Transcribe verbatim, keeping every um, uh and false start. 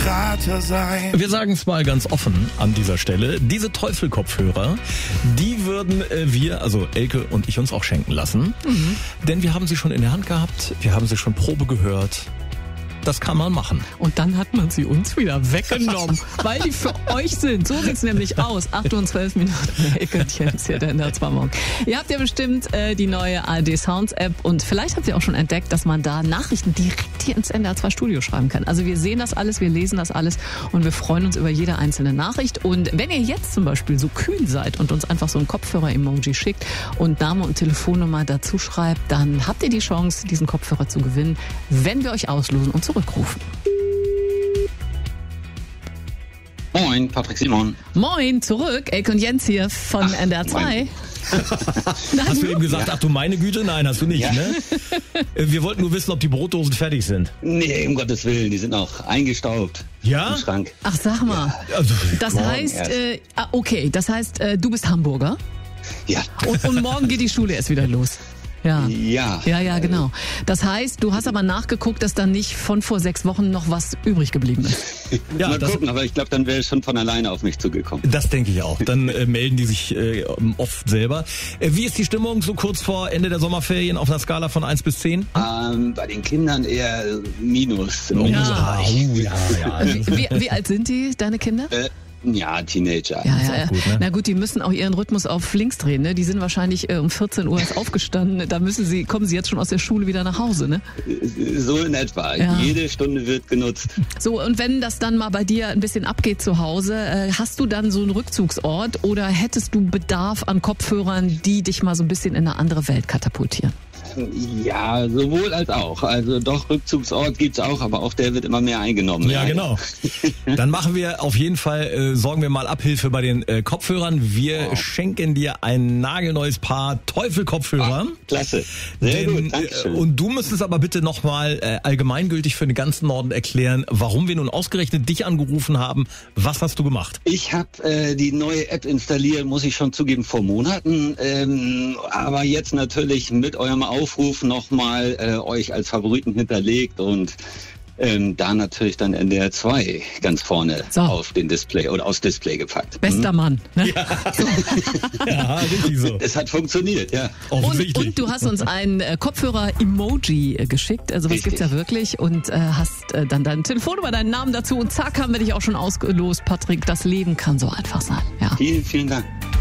Berater sein. Wir sagen es mal ganz offen an dieser Stelle. Diese Teufel-Kopfhörer, die würden äh, wir, also Elke und ich, uns auch schenken lassen. Mhm. Denn wir haben sie schon in der Hand gehabt, wir haben sie schon Probe gehört. Das kann man machen. Und dann hat man sie uns wieder weggenommen, weil die für euch sind. So sieht's nämlich aus. acht und zwölf Minuten. Eckernchens hier, der in der zwei Morgen. Ihr habt ja bestimmt äh, die neue A R D Sounds App und vielleicht habt ihr auch schon entdeckt, dass man da Nachrichten direkt hier ins N D R zwei Studio schreiben kann. Also wir sehen das alles, wir lesen das alles und wir freuen uns über jede einzelne Nachricht. Und wenn ihr jetzt zum Beispiel so kühn seid und uns einfach so ein Kopfhörer-Emoji schickt und Name und Telefonnummer dazu schreibt, dann habt ihr die Chance, diesen Kopfhörer zu gewinnen, wenn wir euch auslosen und zurückrufen. Moin, Patrick Simon. Moin, zurück. Elke und Jens hier von ach, N D R zwei. Hast du eben gesagt, ja. Ach du meine Güte? Nein, hast du nicht, ja. ne? Wir wollten nur wissen, ob die Brotdosen fertig sind. Nee, um Gottes Willen, die sind auch eingestaubt. Ja? Im Schrank. Ach, sag mal. Ja. Also, das heißt, äh, okay, das heißt, äh, du bist Hamburger? Ja. Und, und morgen geht die Schule erst wieder los. Ja. Ja. Ja, ja, genau. Das heißt, du hast aber nachgeguckt, dass da nicht von vor sechs Wochen noch was übrig geblieben ist. Ja, mal das, gucken, aber ich glaube, dann wäre es schon von alleine auf mich zugekommen. Das denke ich auch. Dann äh, melden die sich äh, oft selber. Äh, wie ist die Stimmung so kurz vor Ende der Sommerferien auf einer Skala von eins bis zehn? Ähm, bei den Kindern eher Minus. Oh, ja. Oh, ja, ja. Wie, wie alt sind die, deine Kinder? Äh, Ja, Teenager. Ja, ja, ja. Gut, ne? Na gut, die müssen auch ihren Rhythmus auf links drehen. Ne? Die sind wahrscheinlich äh, um vierzehn Uhr erst aufgestanden. Da müssen sie, kommen sie jetzt schon aus der Schule wieder nach Hause, ne? So in etwa. Ja. Jede Stunde wird genutzt. So, und wenn das dann mal bei dir ein bisschen abgeht zu Hause, äh, hast du dann so einen Rückzugsort oder hättest du Bedarf an Kopfhörern, die dich mal so ein bisschen in eine andere Welt katapultieren? Ja, sowohl als auch. Also doch, Rückzugsort gibt's auch, aber auch der wird immer mehr eingenommen. Ja, genau. Dann machen wir auf jeden Fall, äh, sorgen wir mal Abhilfe bei den äh, Kopfhörern. Wir wow. schenken dir ein nagelneues Paar Teufel-Kopfhörer. Ach, klasse. Sehr Denn, gut, Dankeschön. Äh, und du müsstest aber bitte nochmal äh, allgemeingültig für den ganzen Norden erklären, warum wir nun ausgerechnet dich angerufen haben. Was hast du gemacht? Ich habe äh, die neue App installiert, muss ich schon zugeben, vor Monaten. Ähm, aber jetzt natürlich mit eurem Aufruf nochmal äh, euch als Favoriten hinterlegt und ähm, da natürlich dann N D R zwei ganz vorne so. auf den Display oder aufs Display gepackt. Bester hm? Mann. Ne? Ja. Ja, richtig so. Es hat funktioniert, ja. Und, und du hast uns ein äh, Kopfhörer-Emoji äh, geschickt, also was gibt's ja wirklich und äh, hast äh, dann deine Telefonnummer, deinen Namen dazu und zack, haben wir dich auch schon ausgelost, Patrick. Das Leben kann so einfach sein. Ja. Vielen, vielen Dank.